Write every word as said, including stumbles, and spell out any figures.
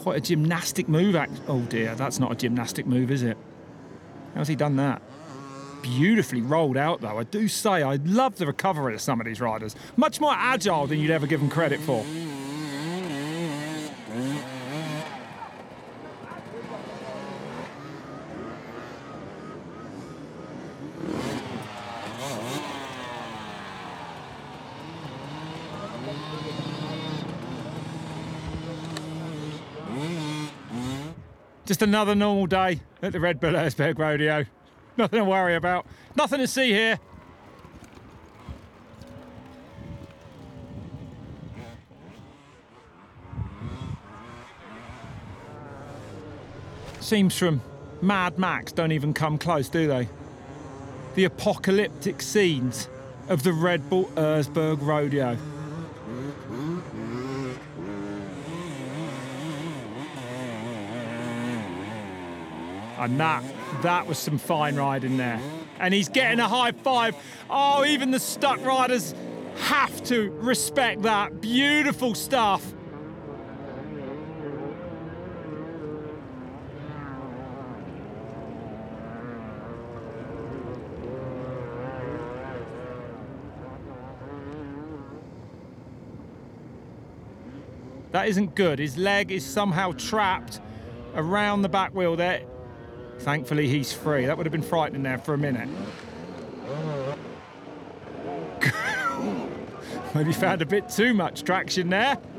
quite a gymnastic move. Act oh dear, that's not a gymnastic move, is it? How's he done that? Beautifully rolled out, though. I do say I love the recovery of some of these riders. Much more agile than you'd ever give them credit for. Just another normal day at the Red Bull Erzberg Rodeo. Nothing to worry about. Nothing to see here. Seems from Mad Max don't even come close, do they? The apocalyptic scenes of the Red Bull Erzberg Rodeo. And that, that was some fine riding there. And he's getting a high five. Oh, even the stuck riders have to respect that. Beautiful stuff. That isn't good. His leg is somehow trapped around the back wheel there. Thankfully, he's free. That would have been frightening there for a minute. Maybe found a bit too much traction there.